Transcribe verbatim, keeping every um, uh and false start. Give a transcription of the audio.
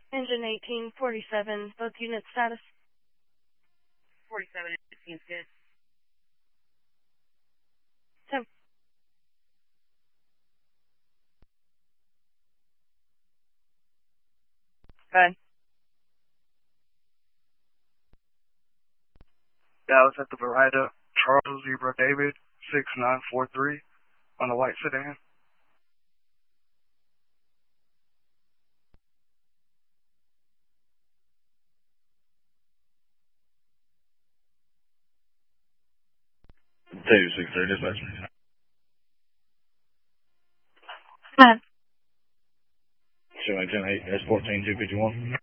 Engine eighteen forty-seven, both unit status. forty-seven, seems good. ten. Good. Dallas at the Verida, Charles Zebra David, six nine four three, on the white sedan. two six three, dispatch. Come on. Show me ten eight, S fourteen two fifty-one.